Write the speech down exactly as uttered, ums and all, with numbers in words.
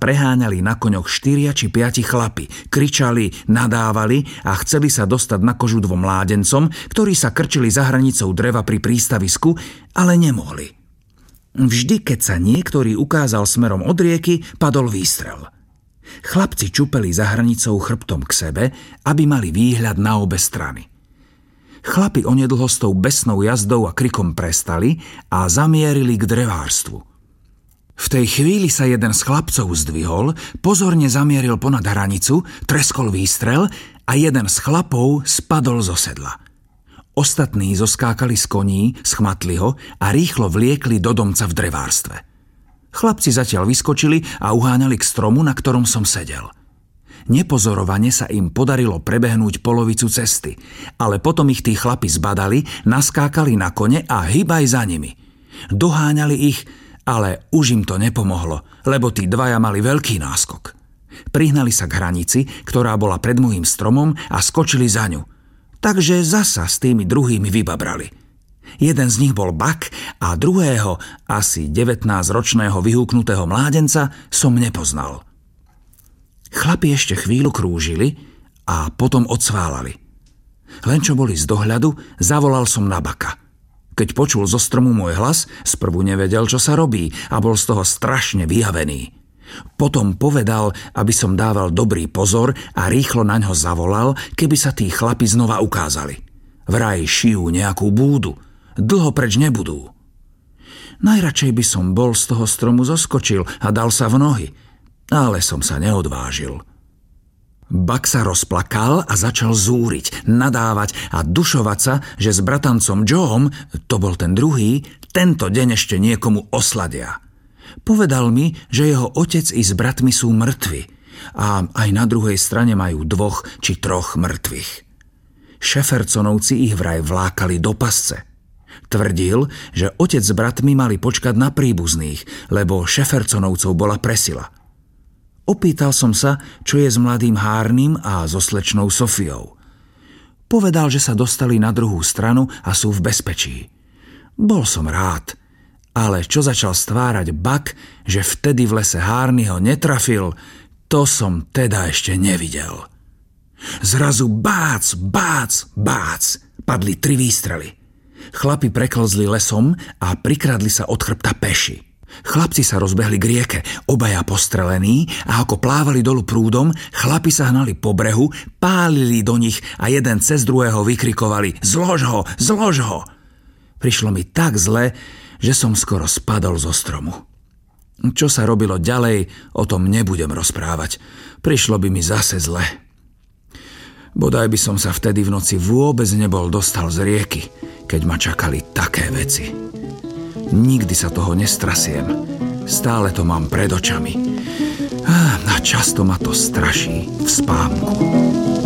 preháňali na koňoch štyria či piati chlapi, kričali, nadávali a chceli sa dostať na kožu dvom mládencom, ktorí sa krčili za hranicou dreva pri prístavisku, ale nemohli. Vždy, keď sa niektorý ukázal smerom od rieky, padol výstrel. Chlapci čupeli za hranicou chrbtom k sebe, aby mali výhľad na obe strany. Chlapi onedlho s tou besnou jazdou a krikom prestali a zamierili k drevárstvu. V tej chvíli sa jeden z chlapcov zdvihol, pozorne zamieril ponad hranicu, treskol výstrel a jeden z chlapov spadol zo sedla. Ostatní zoskákali z koní, schmatli ho a rýchlo vliekli do domca v drevárstve. Chlapci zatiaľ vyskočili a uháňali k stromu, na ktorom som sedel. Nepozorovane sa im podarilo prebehnúť polovicu cesty, ale potom ich tí chlapi zbadali, naskákali na kone a hýbaj za nimi. Doháňali ich, ale už im to nepomohlo, lebo tí dvaja mali veľký náskok. Prihnali sa k hranici, ktorá bola pred môjim stromom a skočili za ňu. Takže zasa s tými druhými vybabrali. Jeden z nich bol Buck a druhého, asi devätnásťročného vyhúknutého mládenca, som nepoznal. Chlapi ešte chvíľu krúžili a potom odsválali. Len čo boli z dohľadu, zavolal som na Bucka. Keď počul zo stromu môj hlas, sprvu nevedel, čo sa robí a bol z toho strašne vyjavený. Potom povedal, aby som dával dobrý pozor a rýchlo naňho zavolal, keby sa tí chlapi znova ukázali. Vraj šijú nejakú búdu. Dlho preč nebudú. Najradšej by som bol z toho stromu zoskočil a dal sa v nohy, ale som sa neodvážil. Buck sa rozplakal a začal zúriť, nadávať a dušovať sa, že s bratancom Joeom, to bol ten druhý, tento deň ešte niekomu osladia. Povedal mi, že jeho otec i s bratmi sú mŕtvi a aj na druhej strane majú dvoch či troch mŕtvych. Šefersonovci ich vraj vlákali do pasce. Tvrdil, že otec s bratmi mali počkať na príbuzných, lebo Šefersonovcov bola presila. Opýtal som sa, čo je s mladým Hárnym a so slečnou Sofiou. Povedal, že sa dostali na druhú stranu a sú v bezpečí. Bol som rád, ale čo začal stvárať Buck, že vtedy v lese Hárny ho netrafil, to som teda ešte nevidel. Zrazu bác, bác, bác, padli tri výstrely. Chlapi preklzli lesom a prikradli sa od chrbta peši. Chlapci sa rozbehli k rieke, obaja postrelení, a ako plávali dolu prúdom, chlapi sa hnali po brehu, pálili do nich a jeden cez druhého vykrikovali: Zlož ho, zlož ho! Prišlo mi tak zle, že som skoro spadol zo stromu. Čo sa robilo ďalej, o tom nebudem rozprávať. Prišlo by mi zase zle. Bodaj by som sa vtedy v noci vôbec nebol dostal z rieky, keď ma čakali také veci. Nikdy sa toho nestrasiem. Stále to mám pred očami. A často ma to straší v spánku.